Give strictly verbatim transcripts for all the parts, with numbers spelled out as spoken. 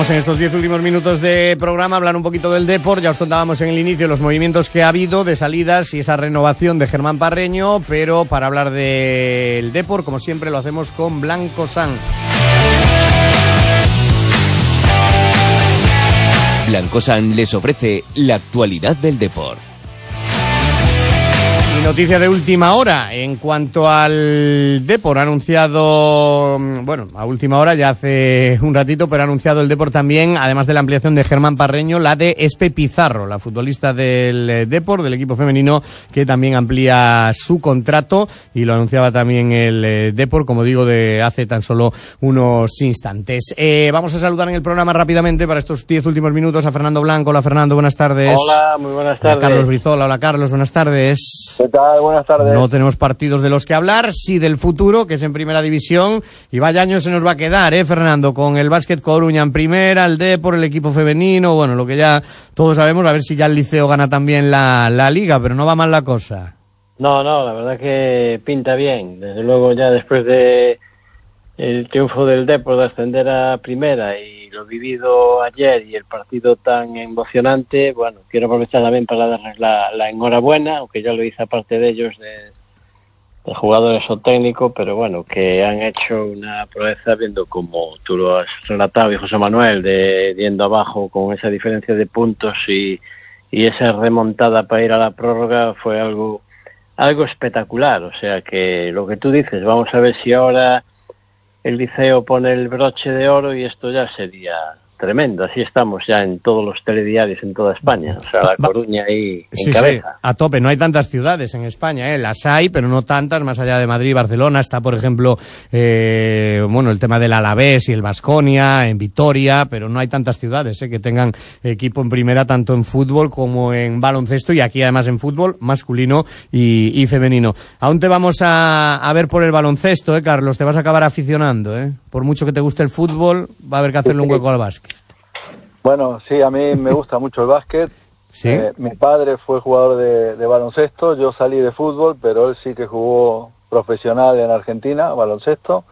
En estos diez últimos minutos de programa hablar un poquito del Depor. Ya os contábamos en el inicio los movimientos que ha habido de salidas y esa renovación de Germán Parreño, pero para hablar del Depor, como siempre, lo hacemos con Blanco San. Blanco San les ofrece la actualidad del Depor. Y noticia de última hora en cuanto al Depor, ha anunciado, bueno, a última hora ya hace un ratito, pero ha anunciado el Depor también, además de la ampliación de Germán Parreño, la de Espe Pizarro, la futbolista del Depor, del equipo femenino, que también amplía su contrato, y lo anunciaba también el Depor, como digo, de hace tan solo unos instantes. Eh, vamos a saludar en el programa rápidamente para estos diez últimos minutos a Fernando Blanco. Hola Fernando, buenas tardes. Hola, muy buenas tardes. A Carlos Brizola. Hola Carlos, buenas tardes. ¿Qué tal? Buenas tardes. No tenemos partidos de los que hablar, sí del futuro, que es en primera división, y vaya año se nos va a quedar, ¿eh, Fernando? Con el Básquet Coruña en primera, el Depor, el equipo femenino, bueno, lo que ya todos sabemos, a ver si ya el Liceo gana también la, la Liga, pero no va mal la cosa. No, no, la verdad que pinta bien. Desde luego ya después de el triunfo del Depor de ascender a primera y lo vivido ayer y el partido tan emocionante, bueno, quiero aprovechar también para darles la, la enhorabuena, aunque ya lo hice aparte de ellos, de, de jugadores o técnicos, pero bueno, que han hecho una proeza viendo como tú lo has relatado, y José Manuel, de yendo abajo con esa diferencia de puntos y, y esa remontada para ir a la prórroga fue algo, algo espectacular. O sea que lo que tú dices, vamos a ver si ahora el Liceo pone el broche de oro y esto ya sería tremendo. Así estamos ya en todos los telediarios en toda España. O sea, La Coruña ahí en sí, cabeza. Sí, a tope. No hay tantas ciudades en España, ¿eh? Las hay, pero no tantas, más allá de Madrid y Barcelona. Está, por ejemplo, eh, bueno, el tema del Alavés y el Baskonia, en Vitoria, pero no hay tantas ciudades, ¿eh?, que tengan equipo en primera, tanto en fútbol como en baloncesto, y aquí además en fútbol masculino y, y femenino. Aún te vamos a, a ver por el baloncesto, ¿eh, Carlos? Te vas a acabar aficionando, ¿eh? Por mucho que te guste el fútbol, va a haber que hacerle un hueco al básquet. Bueno, sí, a mí me gusta mucho el básquet. ¿Sí? Eh, mi padre fue jugador de, de baloncesto, yo salí de fútbol, pero él sí que jugó profesional en Argentina, baloncesto,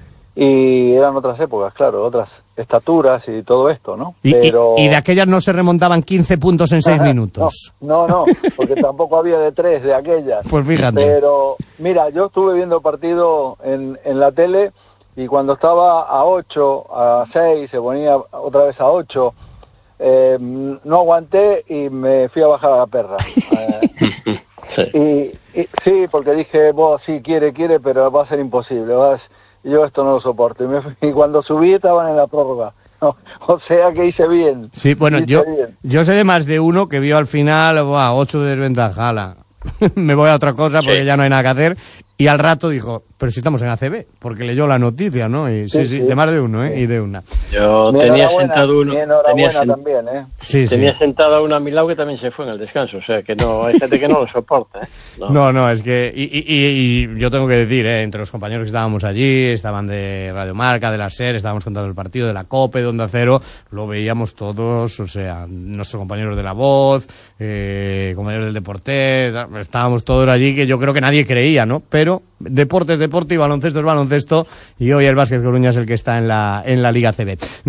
y eran otras épocas, claro, otras estaturas y todo esto, ¿no? Y, pero... y, y de aquellas no se remontaban quince puntos en seis minutos. No, no, no, porque tampoco había de tres de aquellas. Pues fíjate. Pero, mira, yo estuve viendo partido en, en la tele, y cuando estaba a ocho, a seis, se ponía otra vez a ocho, eh, no aguanté y me fui a bajar a la perra. Eh, sí. Y, y, sí, porque dije, vos sí, quiere, quiere, pero va a ser imposible. Vas, yo esto no lo soporto. Y, me fui, y cuando subí estaban en la prórroga. No, o sea que hice bien. Sí, bueno, hice yo bien. yo sé de más de uno que vio al final, buah, ocho de desventaja, ala. Me voy a otra cosa porque sí, ya no hay nada que hacer. Y al rato dijo, pero si estamos en A C B, porque leyó la noticia, ¿no? Y, sí, sí, sí, de más de uno, ¿eh? Sí. Y de una. Yo mi tenía sentado uno. Tenía sen- también, ¿eh? Sí, tenía sí. sentado a uno a mi lado que también se fue en el descanso. O sea que no, hay gente que no lo soporta, ¿eh? No, no, no es que. Y, y, y, y yo tengo que decir, ¿eh? Entre los compañeros que estábamos allí, estaban de Radio Marca, de la SER, estábamos contando el partido de la COPE, de Onda Cero, lo veíamos todos, o sea, nuestros compañeros de La Voz, eh, compañeros del Deporte, estábamos todos allí, que yo creo que nadie creía, ¿no? Pero deporte es deporte y baloncesto es baloncesto, y hoy el Básquet Coruña es el que está en la en la Liga A C B.